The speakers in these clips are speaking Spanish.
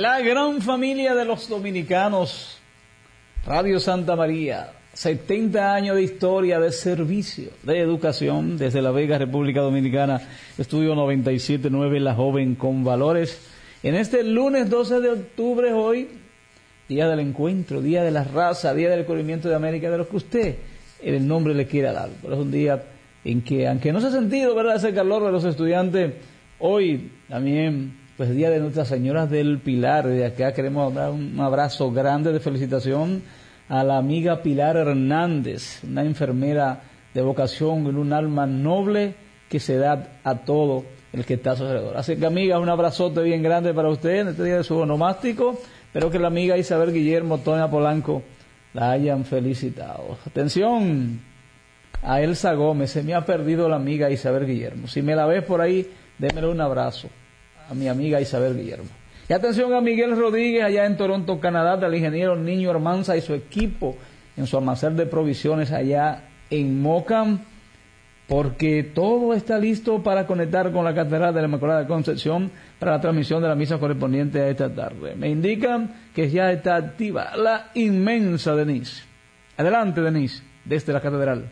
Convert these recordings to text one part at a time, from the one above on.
La gran familia de los dominicanos, Radio Santa María, 70 años de historia, de servicio, de educación, desde La Vega, República Dominicana, Estudio 97.9, La Joven con Valores. En este lunes 12 de octubre, hoy, día del encuentro, día de la raza, día del descubrimiento de América, de lo que usted en el nombre le quiera dar. Pero es un día en que, aunque no se ha sentido, ¿verdad?, ese calor de los estudiantes, hoy también, pues, día de Nuestra Señora del Pilar. De acá queremos dar un abrazo grande de felicitación a la amiga Pilar Hernández, una enfermera de vocación en un alma noble que se da a todo el que está a su alrededor. Así que, amiga, un abrazote bien grande para usted en este día de su onomástico. Espero que la amiga Isabel Guillermo, Toña Polanco, la hayan felicitado. Atención a Elsa Gómez, se me ha perdido la amiga Isabel Guillermo. Si me la ves por ahí, démele un abrazo a mi amiga Isabel Guillermo. Y atención a Miguel Rodríguez, allá en Toronto, Canadá, del ingeniero Niño Hermanza y su equipo en su almacén de provisiones allá en Mocam, porque todo está listo para conectar con la Catedral de la Inmaculada Concepción para la transmisión de la misa correspondiente a esta tarde. Me indican que ya está activa la inmensa Denise. Adelante, Denise, desde la Catedral.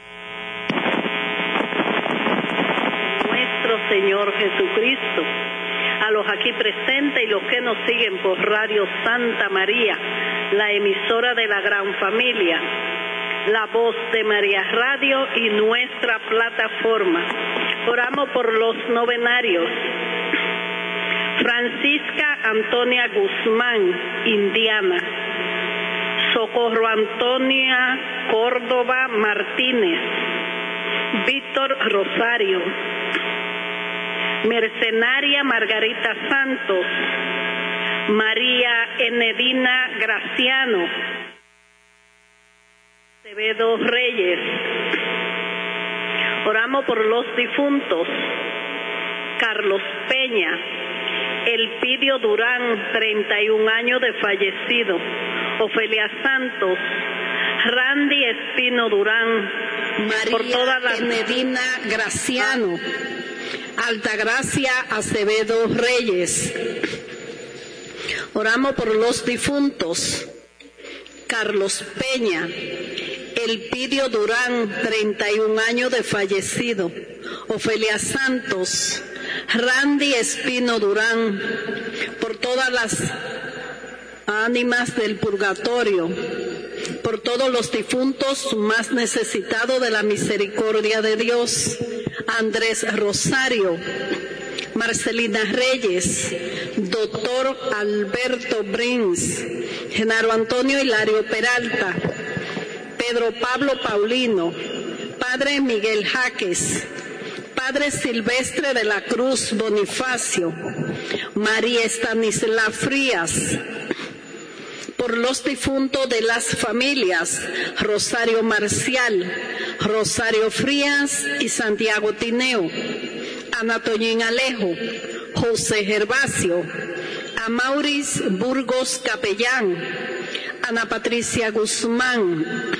Nuestro Señor Jesucristo, a los aquí presentes y los que nos siguen por Radio Santa María, la emisora de la gran familia, la voz de María Radio y nuestra plataforma. Oramos por los novenarios. Francisca Antonia Guzmán, Indiana. Socorro Antonia Córdoba Martínez. Víctor Rosario. Mercenaria Margarita Santos. María Enedina Graciano. Acevedo Reyes. Oramos por los difuntos. Carlos Peña. Elpidio Durán, 31 años de fallecido. Ofelia Santos. Randy Espino Durán. María Enedina Graciano. Altagracia Acevedo Reyes. Oramos por los difuntos. Carlos Peña. Elpidio Durán, 31 años de fallecido. Ofelia Santos. Randy Espino Durán. Por todas las ánimas del purgatorio. Por todos los difuntos más necesitados de la misericordia de Dios. Andrés Rosario. Marcelina Reyes. Doctor Alberto Brins. Genaro Antonio Hilario Peralta. Pedro Pablo Paulino. Padre Miguel Jaques. Padre Silvestre de la Cruz Bonifacio. María Estanislao Frías. Por los difuntos de las familias Rosario Marcial, Rosario Frías y Santiago Tineo. Ana Toñín Alejo. José Gervasio. Amauris Burgos Capellán. Ana Patricia Guzmán.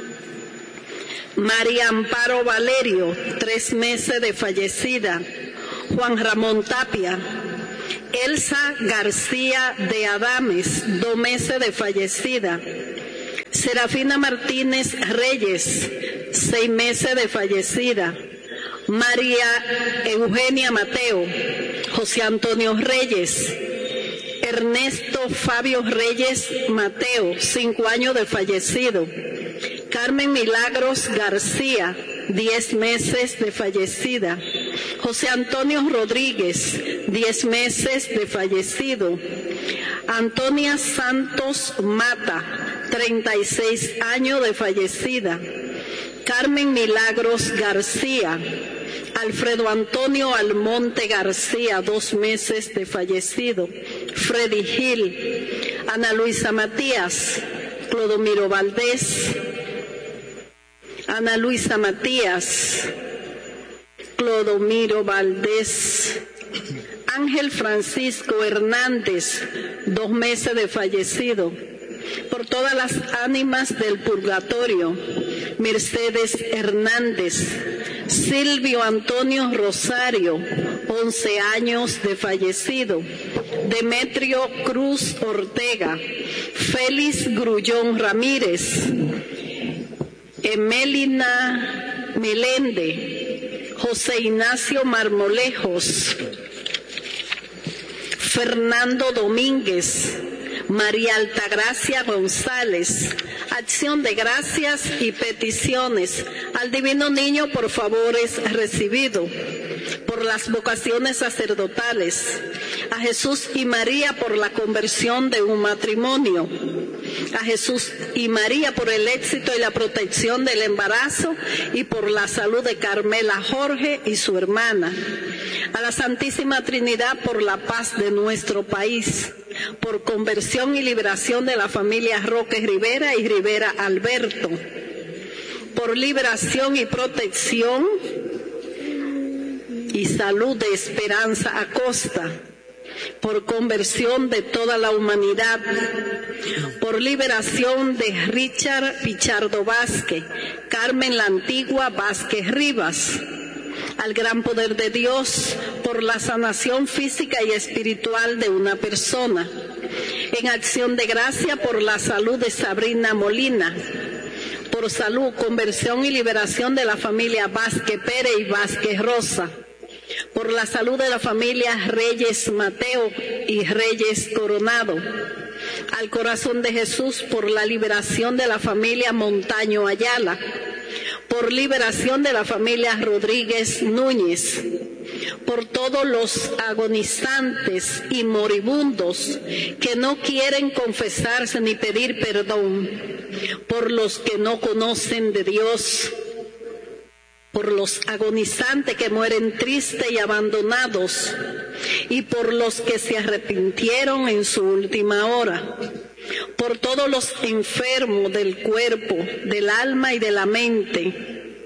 María Amparo Valerio, 3 meses de fallecida. Juan Ramón Tapia. Elsa García de Adames, 2 meses de fallecida. Serafina Martínez Reyes, 6 meses de fallecida. María Eugenia Mateo. José Antonio Reyes. Ernesto Fabio Reyes Mateo, 5 años de fallecido. Carmen Milagros García, 10 meses de fallecida. José Antonio Rodríguez, 10 meses de fallecido. Antonia Santos Mata, 36 años de fallecida. Carmen Milagros García. Alfredo Antonio Almonte García, 2 meses de fallecido. Freddy Gil. Ana Luisa Matías. Clodomiro Valdés. Ana Luisa Matías. Clodomiro Valdés. Ángel Francisco Hernández, 2 meses de fallecido. Por todas las ánimas del purgatorio, Mercedes Hernández. Silvio Antonio Rosario, 11 años de fallecido. Demetrio Cruz Ortega, Félix Grullón Ramírez, Emelina Melende, José Ignacio Marmolejos, Fernando Domínguez, María Altagracia González. Acción de gracias y peticiones. Al Divino Niño por favores recibido. Por las vocaciones sacerdotales. A Jesús y María por la conversión de un matrimonio. A Jesús y María por el éxito y la protección del embarazo y por la salud de Carmela Jorge y su hermana. A la Santísima Trinidad por la paz de nuestro país, por conversión y liberación de la familia Roque Rivera y Rivera Alberto, por liberación y protección y salud de Esperanza Acosta, por conversión de toda la humanidad, por liberación de Richard Pichardo Vázquez, Carmen la Antigua Vázquez Rivas, al gran poder de Dios por la sanación física y espiritual de una persona. En acción de gracia por la salud de Sabrina Molina, por salud, conversión y liberación de la familia Vázquez Pérez y Vázquez Rosa, por la salud de la familia Reyes Mateo y Reyes Coronado, al corazón de Jesús por la liberación de la familia Montaño Ayala, por liberación de la familia Rodríguez Núñez, por todos los agonizantes y moribundos que no quieren confesarse ni pedir perdón, por los que no conocen de Dios, por los agonizantes que mueren tristes y abandonados, y por los que se arrepintieron en su última hora, por todos los enfermos del cuerpo, del alma y de la mente,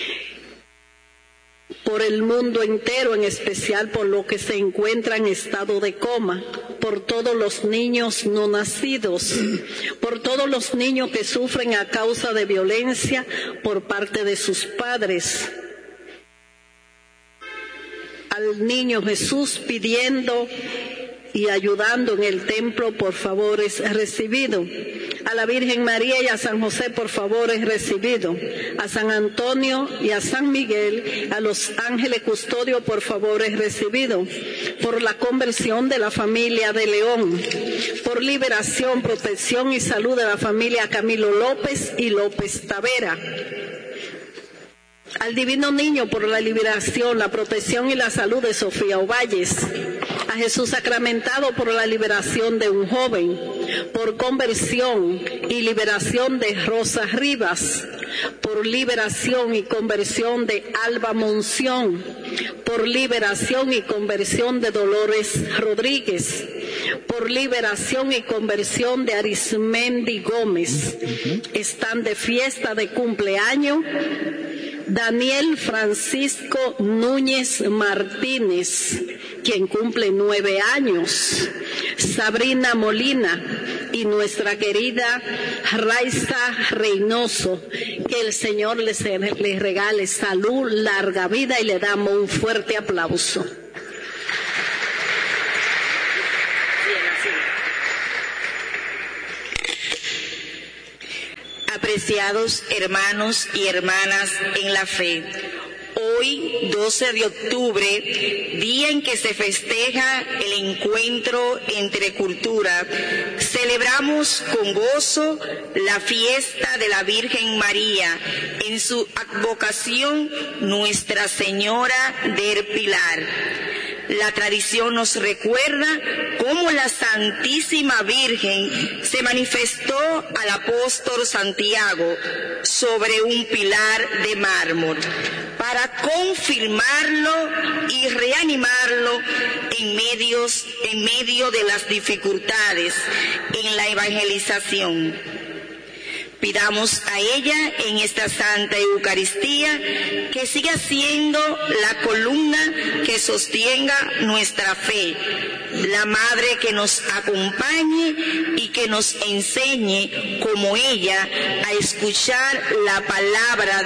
por el mundo entero, en especial por los que se encuentran en estado de coma, por todos los niños no nacidos, por todos los niños que sufren a causa de violencia por parte de sus padres, al niño Jesús pidiendo y ayudando en el templo por favores recibido, a la Virgen María y a San José por favores recibido, a San Antonio y a San Miguel, a los ángeles custodios por favores recibido, por la conversión de la familia de León, por liberación, protección y salud de la familia Camilo López y López Tavera, al Divino Niño por la liberación, la protección y la salud de Sofía Ovalles, a Jesús sacramentado por la liberación de un joven, por conversión y liberación de Rosa Rivas, por liberación y conversión de Alba Monción, por liberación y conversión de Dolores Rodríguez, por liberación y conversión de Arismendi Gómez. Están de fiesta de cumpleaños Daniel Francisco Núñez Martínez, quien cumple 9 años, Sabrina Molina y nuestra querida Raiza Reynoso. Que el Señor les regale salud, larga vida y le damos un fuerte aplauso. Apreciados hermanos y hermanas en la fe, hoy 12 de octubre, día en que se festeja el encuentro entre cultura, celebramos con gozo la fiesta de la Virgen María en su advocación Nuestra Señora del Pilar. La tradición nos recuerda cómo la Santísima Virgen se manifestó al apóstol Santiago sobre un pilar de mármol para confirmarlo y reanimarlo en medio de las dificultades en la evangelización. Pidamos a ella en esta Santa Eucaristía que siga siendo la columna que sostenga nuestra fe, la Madre que nos acompañe y que nos enseñe como ella a escuchar la palabra